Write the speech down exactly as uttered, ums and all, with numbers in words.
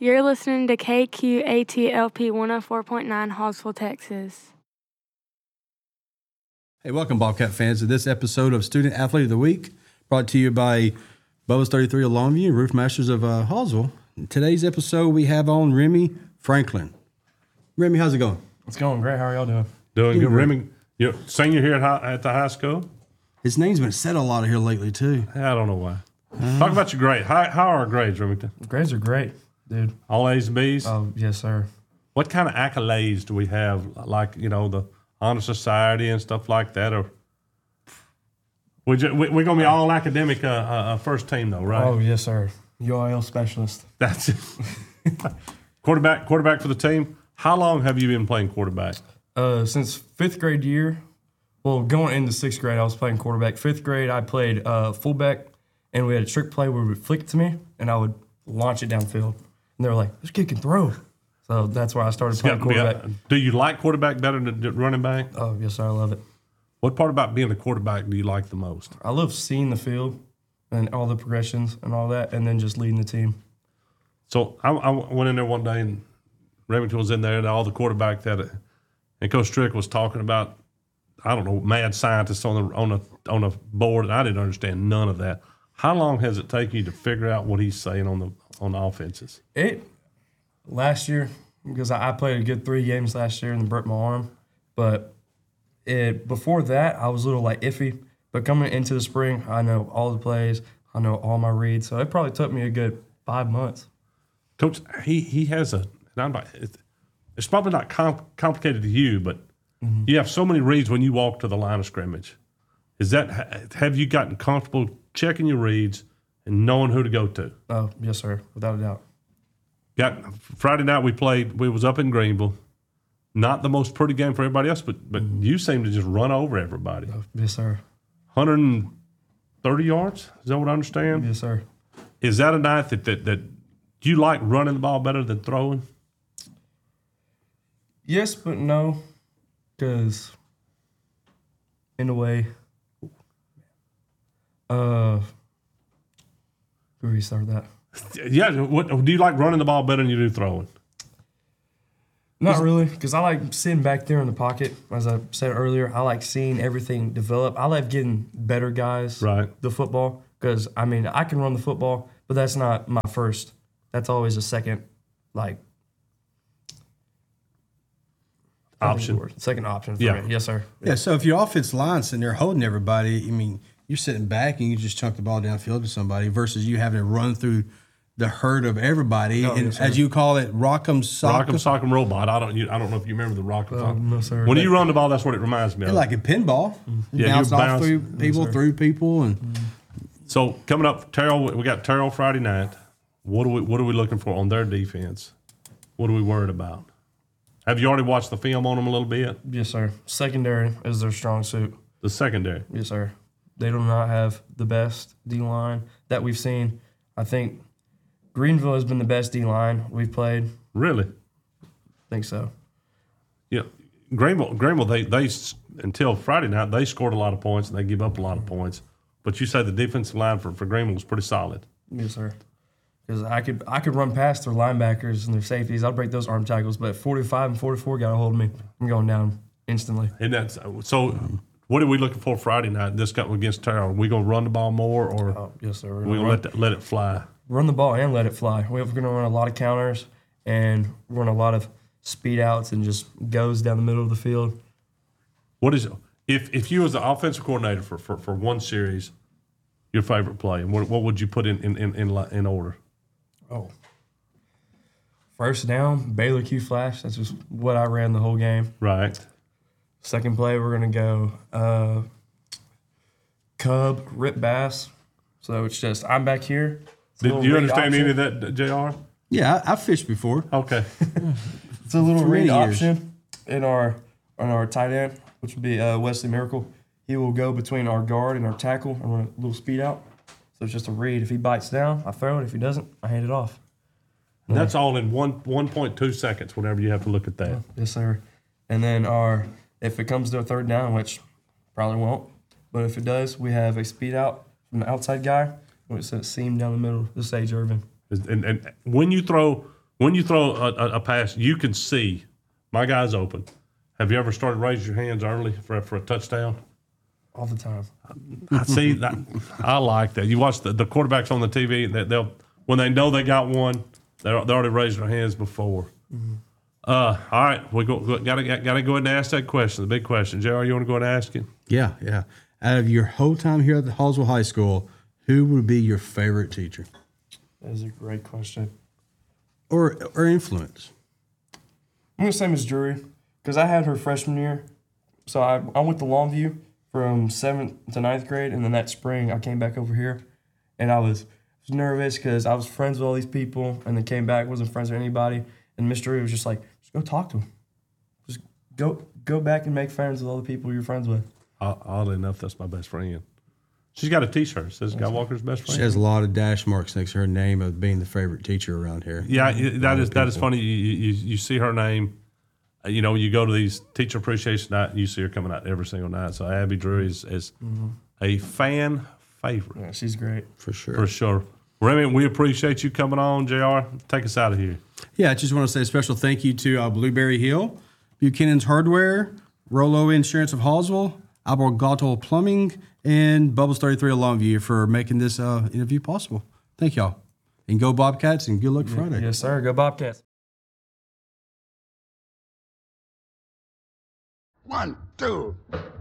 You're listening to K Q A T L P one oh four point nine Hallsville, Texas. Hey, welcome, Bobcat fans, to this episode of Student Athlete of the Week, brought to you by Bubba's thirty-three of Longview and Roof Masters of uh, Hallsville. In today's episode, we have on Remy Franklin. Remy, how's it going? It's going great. How are y'all doing? Doing good. great. Remy, you're senior here at, high, at the high school? His name's been said a lot here lately, too. I don't know why. Uh, Talk about your grade. How, how are our grades, Remington? Grades are great, dude. All A's and B's? Oh, yes, sir. What kind of accolades do we have, like, you know, the Honor Society and stuff like that? Or we ju- we, we're going to be all academic uh, uh, first team, though, right? Oh, yes, sir. U I L specialist. That's it. quarterback, quarterback for the team. How long have you been playing quarterback? Uh, since fifth grade year, well, going into sixth grade, I was playing quarterback. Fifth grade, I played uh, fullback, and we had a trick play where we would flick it to me, and I would launch it downfield. And they were like, this kid can throw. So that's where I started playing quarterback. Do you like quarterback better than running back? Oh, yes, sir. I love it. What part about being a quarterback do you like the most? I love seeing the field and all the progressions and all that, and then just leading the team. So I, I went in there one day, and Remington was in there, and all the quarterback that, and Coach Strick was talking about, I don't know, mad scientists on the on a on a board, and I didn't understand none of that. How long has it taken you to figure out what he's saying on the on the offenses? It last year, because I, I played a good three games last year and broke my arm, but it before that I was a little like iffy. But coming into the spring, I know all the plays, I know all my reads, so it probably took me a good five months. Coach, he he has a. And I'm not, it's, it's probably not com- complicated to you, but mm-hmm. you have so many reads when you walk to the line of scrimmage. Is that have you gotten comfortable checking your reads and knowing who to go to? Oh, yes, sir, without a doubt. Got Friday night we played. We was up in Greenville. Not the most pretty game for everybody else, but but mm-hmm. you seem to just run over everybody. Oh, yes, sir. one hundred thirty yards. Is that what I understand? Yes, sir. Is that a night that that that you like running the ball better than throwing? Yes, but no, because in a way, uh, who restart that? Yeah, what do you like running the ball better than you do throwing? Not really, because I like sitting back there in the pocket. As I said earlier, I like seeing everything develop. I like getting better guys right. the football, because, I mean, I can run the football, but that's not my first. That's always a second, like, option. Second option for yeah. me. Yes, sir. Yeah, so if your offensive line's sitting there holding everybody, I mean, you're sitting back and you just chunk the ball downfield to somebody versus you having to run through the herd of everybody. Oh, and yes, as you call it, rock'em sock'em. Rock'em sock'em robot. I don't you, I don't know if you remember the rock'em Oh, sock'em. no, sir. When you run the ball, that's what it reminds me of. Like a pinball. Yeah, bounce you off bounce. through people, Yes, through people. and Mm-hmm. So coming up, Terrell, we got Terrell Friday night. What are we what are we looking for on their defense? What are we worried about? Have you already watched the film on them a little bit? Yes, sir. Secondary is their strong suit. The secondary. Yes, sir. They do not have the best D-line that we've seen. I think Greenville has been the best D-line we've played. Really? I think so. Yeah. Greenville, Greenville they, they, until Friday night, they scored a lot of points and they give up a lot of points. But you say the defensive line for, for Greenville was pretty solid. Yes, sir. Because I could I could run past their linebackers and their safeties. I'll break those arm tackles. But forty-five and forty-four got a hold of me. I'm going down instantly. And that's so. What are we looking for Friday night? This got against Terrell. Are we going to run the ball more, or Oh, yes, sir. we going to let that, let it fly? Run the ball and let it fly. We're going to run a lot of counters and run a lot of speed outs and just goes down the middle of the field. What is if if you was the offensive coordinator for, for, for one series, your favorite play, and what, what would you put in in, in, in in order? Oh. First down, Baylor Q flash. That's just what I ran the whole game. Right. Second play, we're going to go uh, Cub, Rip Bass. So it's just, I'm back here. Did you understand any of that, J R? Yeah, I, I've fished before. Okay. It's a little For many read years. option in our in our tight end, which would be uh, Wesley Miracle. He will go between our guard and our tackle and run a little speed out. So it's just a read. If he bites down, I throw it. If he doesn't, I hand it off. And that's all in one one point two seconds. Whenever you have to look at that. Yes, sir. And then our if it comes to a third down, which probably won't, but if it does, we have a speed out from the outside guy. It's a seam down the middle. This is Sage Irvin. And, and when you throw when you throw a, a, a pass, you can see my guy's open. Have you ever started raising your hands early for for a touchdown? All the time. I see that. I like that. You watch the, the quarterbacks on the T V. That they'll when they know they got one, they're they already raised their hands before. Mm-hmm. Uh, all right, we go, gotta gotta go ahead and ask that question. The big question, J R. You want to go ahead and ask it? Yeah, yeah. Out of your whole time here at the Hallsville High School, who would be your favorite teacher That is a great question. or or influence? I'm gonna say Miss Drury because I had her freshman year, so I I went to Longview from seventh to ninth grade, and then that spring I came back over here, and I was, was nervous because I was friends with all these people, and then came back wasn't friends with anybody, and Miss Drury was just like, just go talk to them, just go go back and make friends with all the people you're friends with. Oddly enough, that's my best friend. She's got a T-shirt that says Guy Walker's best friend. She has a lot of dash marks next to her name of being the favorite teacher around here. Yeah, it- that is that is funny. You, you you see her name, uh, you know, you go to these teacher appreciation night, and you see her coming out every single night. So Abby Drury is, is Mm-hmm. a fan favorite Yeah, she's great. For sure. for sure. Remy, we appreciate you coming on. J R, take us out of here. Yeah, I just want to say a special thank you to uh, Blueberry Hill, Buchanan's Hardware, Rollo Insurance of Hallsville, Alborgato Plumbing, and Bubbles thirty-three of Longview for making this uh, interview possible. Thank y'all. And go Bobcats and good luck Friday. Yes, sir. Go Bobcats. One, two.